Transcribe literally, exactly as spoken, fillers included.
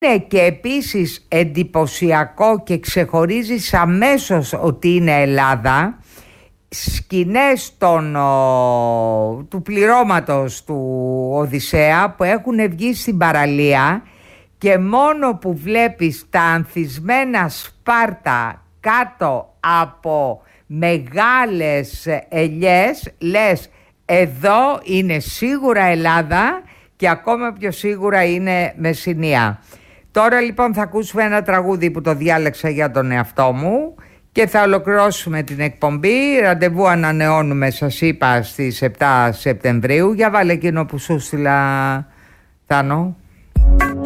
Είναι και επίσης εντυπωσιακό και ξεχωρίζεις αμέσως ότι είναι Ελλάδα, σκηνές των, ο, του πληρώματος του Οδυσσέα που έχουν βγει στην παραλία και μόνο που βλέπεις τα ανθισμένα Σπάρτα κάτω από μεγάλες ελιές λες εδώ είναι σίγουρα Ελλάδα και ακόμα πιο σίγουρα είναι Μεσσηνία. Τώρα λοιπόν θα ακούσουμε ένα τραγούδι που το διάλεξα για τον εαυτό μου και θα ολοκληρώσουμε την εκπομπή. Ραντεβού ανανεώνουμε, σας είπα, στις επτά Σεπτεμβρίου. Για βάλε εκείνο που σου στείλα, Θάνο.